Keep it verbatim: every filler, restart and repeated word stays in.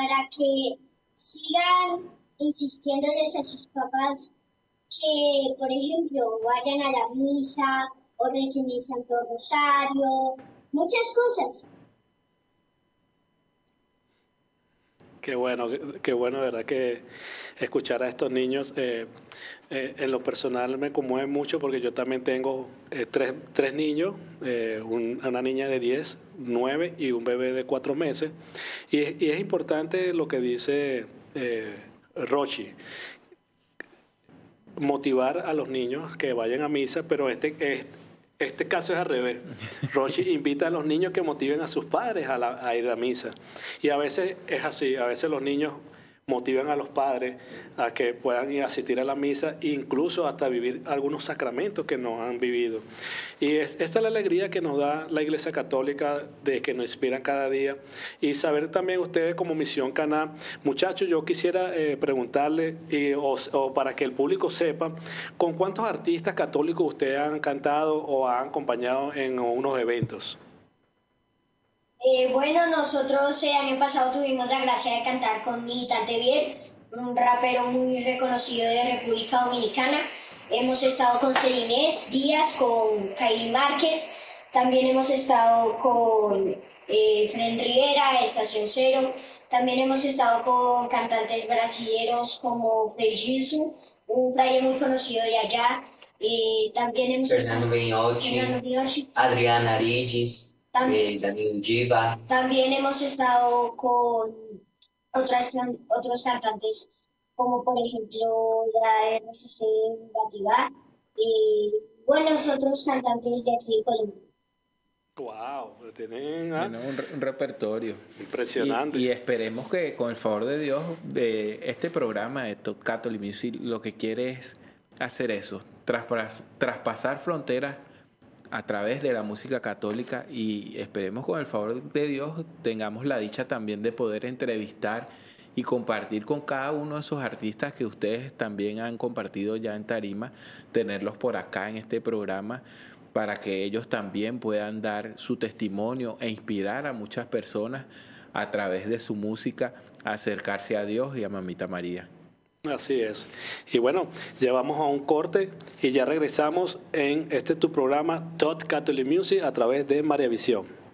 para que sigan insistiéndoles a sus papás que, por ejemplo, vayan a la misa o recen el Santo Rosario, muchas cosas. Qué bueno, qué bueno, de verdad que escuchar a estos niños, eh, eh, en lo personal me conmueve mucho porque yo también tengo eh, tres, tres niños, eh, un- una niña de diez, nueve y un bebé de cuatro meses. Y, es- y es importante lo que dice eh, Rochi, motivar a los niños que vayan a misa, pero este, es- este caso es al revés. Rochi invita a los niños que motiven a sus padres a, la- a ir a misa. Y a veces es así, a veces los niños motivan a los padres a que puedan ir a asistir a la misa e incluso hasta vivir algunos sacramentos que no han vivido. Y es, esta es la alegría que nos da la Iglesia Católica, de que nos inspiran cada día. Y saber también ustedes como Misión Caná, muchachos, yo quisiera eh, preguntarle, y, o, o para que el público sepa, ¿con cuántos artistas católicos ustedes han cantado o han acompañado en unos eventos? Eh, bueno, nosotros el año pasado tuvimos la gracia de cantar con Militante Biel, un rapero muy reconocido de República Dominicana. Hemos estado con Celinés Díaz, con Kairi Márquez, también hemos estado con eh, Fren Rivera, Estación Cero, también hemos estado con cantantes brasileños como Frei Gilson, un fraile muy conocido de allá. Eh, también hemos Fernando estado Benhotti, Fernando Biaggi. Adriana Arides, También, eh, Danilo Diva. también hemos estado con otras, otros cantantes, como por ejemplo la R C C Gativá y buenos otros cantantes de aquí de Colombia. Wow, tienen, ah, Tienen un, re- un repertorio. Y, impresionante. y esperemos que con el favor de Dios, de este programa de Top Catholic Music, lo que quiere es hacer eso, traspas- traspasar fronteras a través de la música católica, y esperemos con el favor de Dios tengamos la dicha también de poder entrevistar y compartir con cada uno de esos artistas que ustedes también han compartido ya en tarima, tenerlos por acá en este programa para que ellos también puedan dar su testimonio e inspirar a muchas personas a través de su música a acercarse a Dios y a Mamita María. Así es. Y bueno, llevamos a un corte y ya regresamos en este tu programa Top Catholic Music a través de María Visión.